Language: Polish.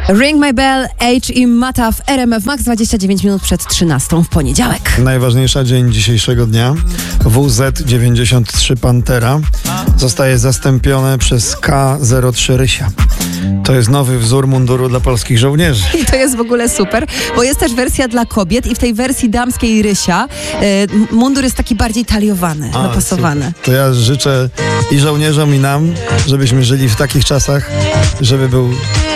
Ring My Bell, H i Mata w RMF Max, 29 minut przed 13 w poniedziałek. Najważniejsza dzień dzisiejszego dnia. WZ-93 Pantera zostaje zastąpione przez K-03 Rysia. To jest nowy wzór munduru dla polskich żołnierzy. I to jest w ogóle super, bo jest też wersja dla kobiet i w tej wersji damskiej Rysia mundur jest taki bardziej taliowany, dopasowany. To ja życzę i żołnierzom, i nam, żebyśmy żyli w takich czasach, żeby był